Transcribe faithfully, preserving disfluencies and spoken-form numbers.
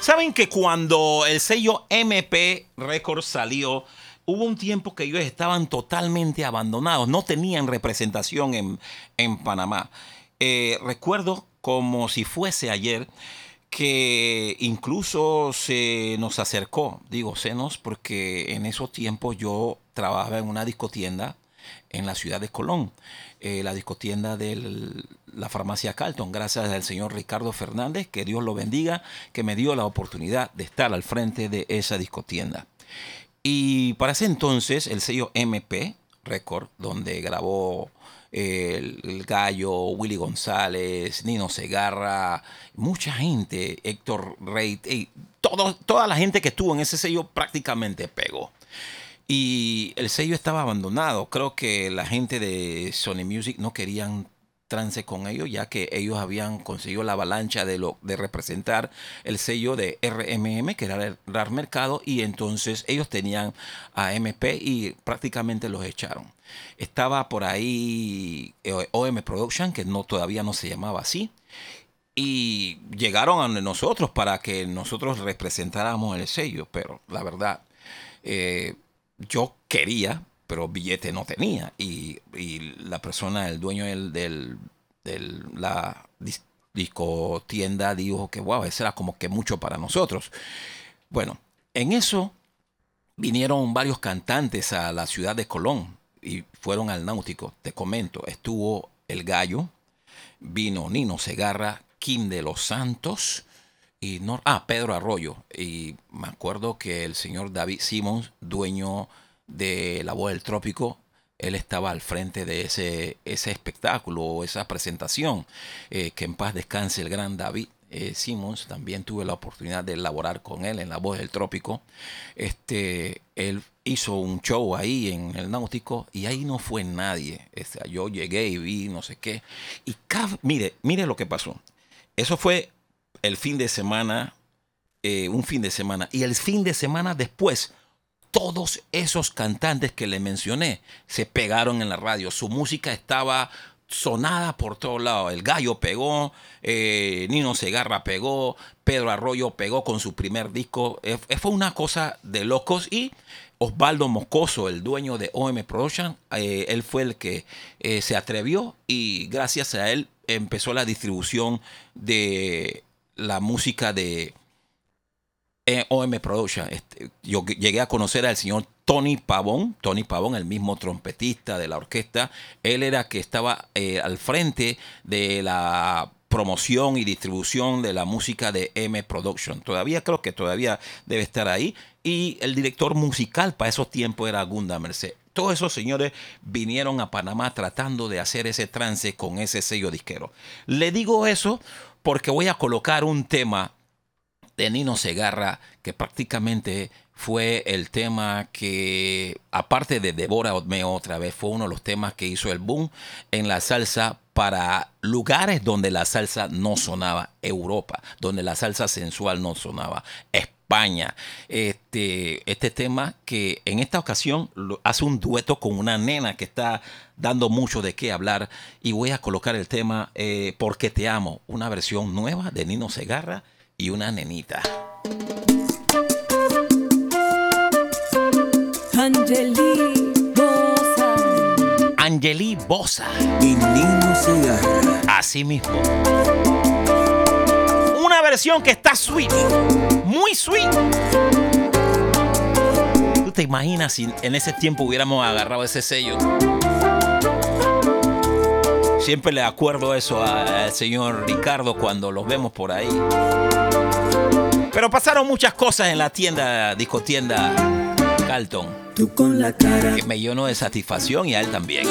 Saben que cuando el sello M P Records salió, hubo un tiempo que ellos estaban totalmente abandonados, no tenían representación en, en Panamá. Eh, recuerdo como si fuese ayer que incluso se nos acercó, digo senos porque en esos tiempos yo trabajaba en una discotienda en la ciudad de Colón, eh, la discotienda de la farmacia Carlton, gracias al señor Ricardo Fernández, que Dios lo bendiga, que me dio la oportunidad de estar al frente de esa discotienda. Y para ese entonces el sello M P Record, donde grabó el, el Gallo, Willy González, Nino Segarra, mucha gente, Héctor Rey, hey, todo, toda la gente que estuvo en ese sello prácticamente pegó. Y el sello estaba abandonado. Creo que la gente de Sony Music no querían trance con ellos, ya que ellos habían conseguido la avalancha de, lo, de representar el sello de R M M, que era el Rar Mercado, y entonces ellos tenían a M P y prácticamente los echaron. Estaba por ahí O M Production, que no, todavía no se llamaba así, y llegaron a nosotros para que nosotros representáramos el sello, pero la verdad, eh, yo quería, pero billete no tenía. Y, y la persona, el dueño del, del, del la dis, disco tienda dijo que wow, eso era como que mucho para nosotros. Bueno, en eso vinieron varios cantantes a la ciudad de Colón y fueron al Náutico. Te comento, estuvo El Gallo, vino Nino Segarra, Kim de los Santos y no, ah, Pedro Arroyo. Y me acuerdo que el señor David Simmons, dueño de La Voz del Trópico, él estaba al frente de ese, ese espectáculo o esa presentación. Eh, que en paz descanse el gran David eh, Simmons. También tuve la oportunidad de elaborar con él en La Voz del Trópico. Este, él hizo un show ahí en el Náutico y ahí no fue nadie. Este, yo llegué y vi no sé qué. Y cada, mire, mire lo que pasó. Eso fue el fin de semana, eh, un fin de semana. Y el fin de semana después, todos esos cantantes que le mencioné se pegaron en la radio. Su música estaba sonada por todos lados. El Gallo pegó, eh, Nino Segarra pegó, Pedro Arroyo pegó con su primer disco. Eh, fue una cosa de locos. Y Osvaldo Moscoso, el dueño de O M Production, eh, él fue el que eh, se atrevió y gracias a él empezó la distribución de la música de O M Production. Este, yo llegué a conocer al señor Tony Pavón, Tony Pavón, el mismo trompetista de la orquesta. Él era que estaba eh, al frente de la promoción y distribución de la música de M Production. Todavía creo que todavía debe estar ahí. Y el director musical para esos tiempos era Gunda Merced. Todos esos señores vinieron a Panamá tratando de hacer ese trance con ese sello disquero. Le digo eso porque voy a colocar un tema de Nino Segarra que prácticamente fue el tema que, aparte de Devórame otra vez, fue uno de los temas que hizo el boom en la salsa para lugares donde la salsa no sonaba. Europa, donde la salsa sensual no sonaba. España. Este, este tema que en esta ocasión hace un dueto con una nena que está dando mucho de qué hablar. Y voy a colocar el tema eh, Porque te amo, una versión nueva de Nino Segarra y una nenita. Angeli Bosa. Angeli Bosa. Y Nino Segarra. Así mismo. Una versión que está sweet. Muy sweet. ¿Tú te imaginas si en ese tiempo hubiéramos agarrado ese sello? Siempre le acuerdo eso al señor Ricardo cuando los vemos por ahí. Pero pasaron muchas cosas en la tienda, discotienda Carlton, Tú con la cara que me llenó de satisfacción y a él también.